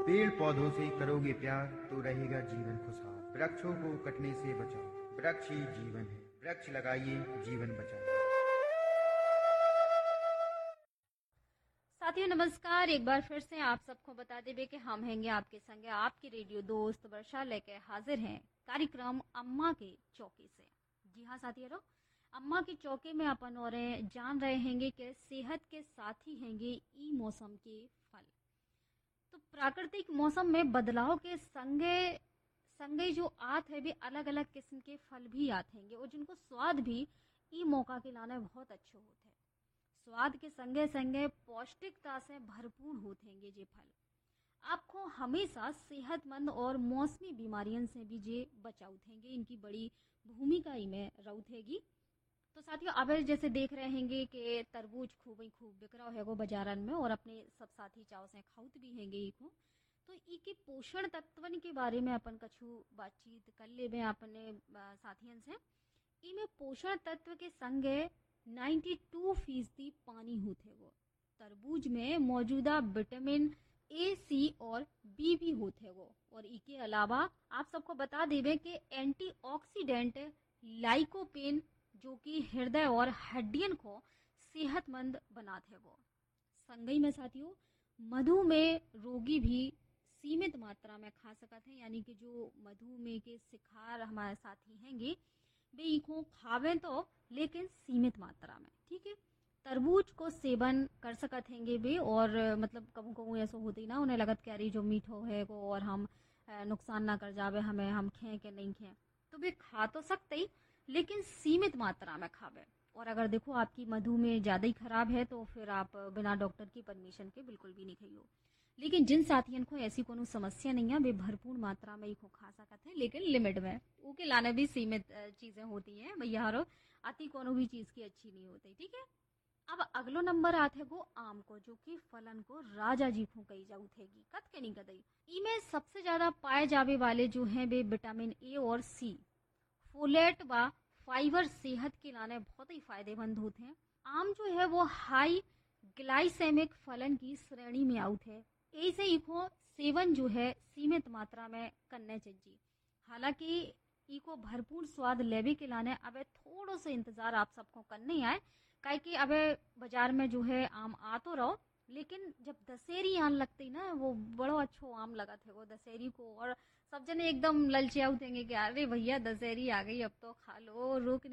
पेड़ पौधों से करोगे प्यार तो रहेगा जीवन खुशहाल। वृक्षों को कटने से बचाओ, वृक्ष ही जीवन है। वृक्ष लगाइए, जीवन बचाइए। साथियों नमस्कार। एक बार फिर से आप सबको बता देवे कि हम हैंगे आपके संगे आपकी रेडियो दोस्त वर्षा लेके हाजिर हैं कार्यक्रम अम्मा के चौके से। जी हाँ साथियों, अम्मा के चौके में अपन और जान रहे हैंगे कि सेहत के साथ ही हैंगे ई मौसम के फल। तो प्राकृतिक मौसम में बदलाव के संगे संगे जो आत है भी अलग अलग किस्म के फल भी आते हैंगे और जिनको स्वाद भी ई मौका के लाने बहुत अच्छे होते हैं। स्वाद के संगे संगे पौष्टिकता से भरपूर होते हैं ये फल। आपको हमेशा सेहतमंद और मौसमी बीमारियों से भी जे बचाव थेंगे। इनकी बड़ी भूमिका इनमें रहूथेगी। तो साथियों अब जैसे देख रहे हैंगे कि तरबूज खूब बिक रहा है बाजारन में और अपने सब साथी चाव से खाउत भी हैंगे इको। तो इके पोषण तत्वन के बारे में अपन कछु बातचीत कर ले अपने साथियन से। इनमें पोषण तत्व के संगे 92% पानी होते वो। तरबूज में मौजूदा विटामिन ए, सी और बी भी होते वो। और इसके अलावा आप सबको बता देवे कि एंटीऑक्सीडेंट लाइकोपेन जो कि हृदय और हड्डियन को सेहतमंद बनाते वो। संगई में साथियों मधुमेह रोगी भी सीमित मात्रा में खा सकते हैं, यानी कि जो मधुमेह के शिकार हमारे साथी हैंगे वे इको खावे तो लेकिन सीमित मात्रा में। ठीक है, तरबूज को सेवन कर सकते हैंगे वे। और मतलब कबू कबू ऐसा होते ही ना उन्हें लगत कि अरे जो मीठो है को और हम नुकसान ना कर जावे हमें, हम खें के नहीं खें, तो वे खा तो सकते ही लेकिन सीमित मात्रा में खावे। और अगर देखो आपकी मधुमेह ज्यादा ही खराब है तो फिर आप बिना डॉक्टर की परमिशन के बिल्कुल भी नहीं खाइयो। लेकिन जिन साथियों को ऐसी कोनो समस्या नहीं है वे भरपूर मात्रा में इको खा सकते हैं, लेकिन लिमिट में। उके लाने भी सीमित चीजें होती हैं भैया, अति कोनो भी चीज की अच्छी नहीं होती। ठीक है, अब अगलो नंबर आते वो आम को, जो कि फलन को राजा जी को कही जाऊ थेगी कत के नहीं कदई। इनमें सबसे ज्यादा पाए जावे वाले जो हैं वे विटामिन ए और सी, फोलेट व फाइबर सेहत के लाने बहुत ही फायदेमंद होते हैं। आम जो है वो हाई ग्लाइसेमिक फलन की श्रेणी में आउट है। ऐसे इको सेवन जो है सीमित मात्रा में करने चाहिए। हालांकि इको भरपूर स्वाद लेवे के लाने अब थोड़ो से इंतजार आप सबको करने आए, काहे कि अब बाजार में जो है आम आ तो रहो, लेकिन जब दशहरी आन लगती ना वो बड़ो अच्छो आम लगा थे वो दशहरी को। और सब जने एकदम ललचिया उठेंगे कि अरे भैया दशहरी आ गई अब तो खा लो, रुक